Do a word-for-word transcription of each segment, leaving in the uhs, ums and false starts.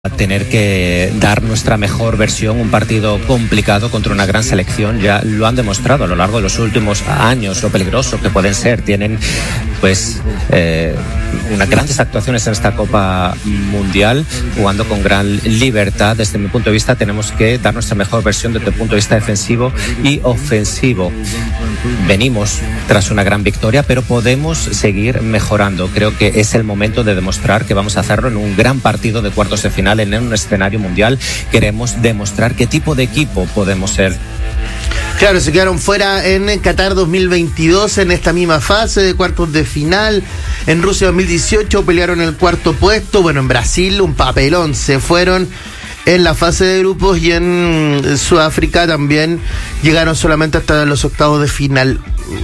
tener que dar nuestra mejor versión, un partido complicado contra una gran selección. Ya lo han demostrado a lo largo de los últimos años, lo peligroso que pueden ser. Tienen pues eh, unas grandes actuaciones en esta Copa Mundial, jugando con gran libertad. Desde mi punto de vista tenemos que dar nuestra mejor versión desde el punto de vista defensivo y ofensivo. Venimos tras una gran victoria, pero podemos seguir mejorando. Creo que es el momento de demostrar que vamos a hacerlo en un gran partido de cuartos de final en un escenario mundial. Queremos demostrar qué tipo de equipo podemos ser. Claro, se quedaron fuera en Qatar dos mil veintidós en esta misma fase de cuartos de final. En Rusia dos mil dieciocho pelearon el cuarto puesto. Bueno, en Brasil un papelón. Se fueron en la fase de grupos y en Sudáfrica también llegaron solamente hasta los octavos de final.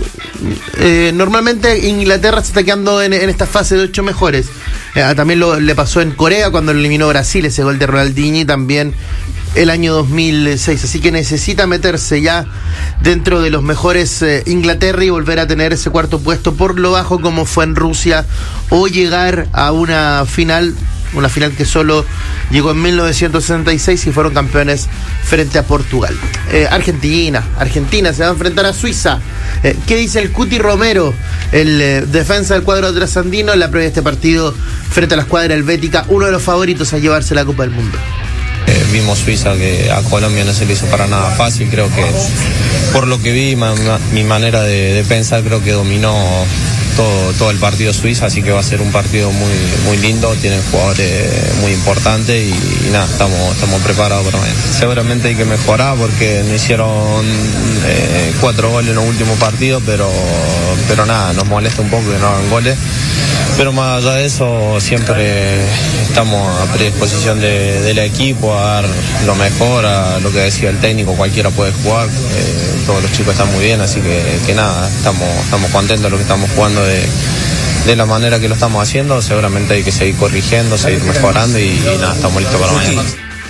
Eh, normalmente Inglaterra se está quedando en, en esta fase de ocho mejores. Eh, también lo, le pasó en Corea cuando lo eliminó Brasil, ese gol de Ronaldinho, y también el año dos mil seis. Así que necesita meterse ya dentro de los mejores eh, Inglaterra y volver a tener ese cuarto puesto por lo bajo como fue en Rusia, o llegar a una final. Una final que solo llegó en mil novecientos sesenta y seis y fueron campeones frente a Portugal. Eh, Argentina, Argentina se va a enfrentar a Suiza. Eh, ¿Qué dice el Cuti Romero, el eh, defensa del cuadro trasandino, en la previa de este partido frente a la escuadra helvética, uno de los favoritos a llevarse la Copa del Mundo? Eh, vimos Suiza, que a Colombia no se le hizo para nada fácil. Creo que por lo que vi, ma, ma, mi manera de, de pensar, creo que dominó todo, todo el partido Suiza, así que va a ser un partido muy, muy lindo. Tienen jugadores muy importantes y, y nada, estamos, estamos preparados para mañana. Seguramente hay que mejorar porque no hicieron eh, cuatro goles en los últimos partidos, pero, pero nada, nos molesta un poco que no hagan goles. Pero más allá de eso, siempre estamos a predisposición de, del equipo a dar lo mejor, a lo que decía el técnico, cualquiera puede jugar, eh, todos los chicos están muy bien, así que, que nada, estamos, estamos contentos de lo que estamos jugando de, de la manera que lo estamos haciendo. Seguramente hay que seguir corrigiendo, seguir mejorando y, y nada, estamos listos para mañana.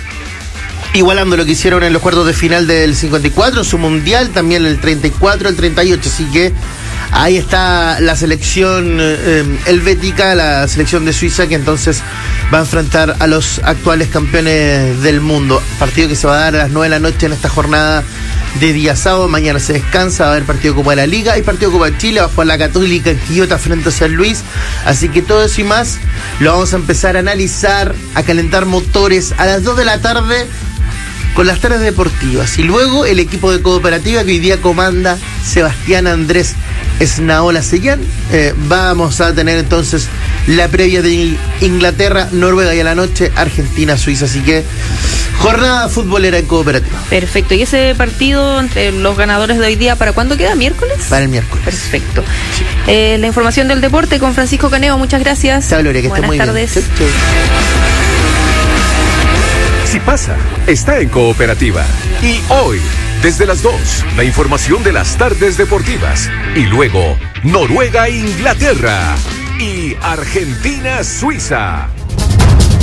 Igualando lo que hicieron en los cuartos de final del cincuenta y cuatro, su mundial, también el treinta y cuatro, el treinta y ocho, así que ahí está la selección eh, helvética, la selección de Suiza, que entonces va a enfrentar a los actuales campeones del mundo. Partido que se va a dar a las nueve de la noche en esta jornada de día sábado. Mañana se descansa, va a haber partido de Copa de la Liga, hay partido de Copa de Chile, va a jugar la Católica en Quillota frente a San Luis. Así que todo eso y más lo vamos a empezar a analizar, a calentar motores a las dos de la tarde con las tardes deportivas. Y luego el equipo de Cooperativa que hoy día comanda Sebastián Andrés Esnaola Sellán. Eh, vamos a tener entonces la previa de Inglaterra, Noruega, y a la noche Argentina, Suiza. Así que jornada futbolera en Cooperativa. Perfecto. ¿Y ese partido entre los ganadores de hoy día para cuándo queda? ¿Miércoles? Para el miércoles. Perfecto. Sí. Eh, la información del deporte con Francisco Caneo. Muchas gracias. Chao, Gloria, que Buenas esté muy tardes. bien. Chau, chau. Si pasa, está en Cooperativa. Y hoy, desde las dos, la información de las tardes deportivas. Y luego, Noruega e Inglaterra. Y Argentina, Suiza.